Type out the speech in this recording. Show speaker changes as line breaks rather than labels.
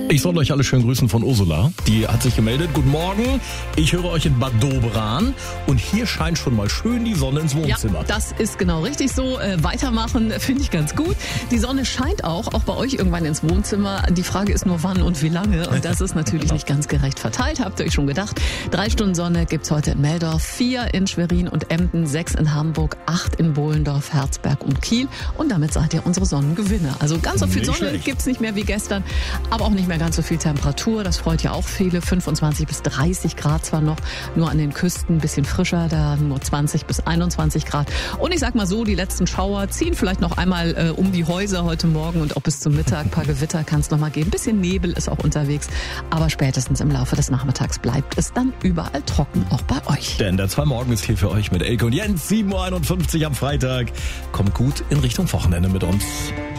Ich soll euch alle schön grüßen von Ursula. Die hat sich gemeldet. Guten Morgen, ich höre euch in Bad Doberan und hier scheint schon mal schön die Sonne ins Wohnzimmer.
Ja, das ist genau richtig so. Weitermachen finde ich ganz gut. Die Sonne scheint auch bei euch irgendwann ins Wohnzimmer. Die Frage ist nur wann und wie lange. Und das ist natürlich nicht ganz gerecht verteilt, habt ihr euch schon gedacht. 3 Stunden Sonne gibt's heute in Meldorf, 4 in Schwerin und Emden, 6 in Hamburg, 8 in Bohlendorf, Herzberg und Kiel. Und damit seid ihr unsere Sonnengewinner. Also ganz so viel
Nicht
Sonne
schlecht.
gibt's nicht mehr wie gestern, aber auch nicht mehr ganz so viel Temperatur. Das freut ja auch viele. 25 bis 30 Grad zwar noch, nur an den Küsten ein bisschen frischer, da nur 20 bis 21 Grad. Und ich sag mal so, die letzten Schauer ziehen vielleicht noch einmal um die Häuser heute Morgen und auch bis zum Mittag. Ein paar Gewitter kann es noch mal geben. Ein bisschen Nebel ist auch unterwegs. Aber spätestens im Laufe des Nachmittags bleibt es dann überall trocken, auch bei euch.
Denn der 2 Morgen ist hier für euch mit Elke und Jens, 7.51 Uhr am Freitag. Kommt gut in Richtung Wochenende mit uns.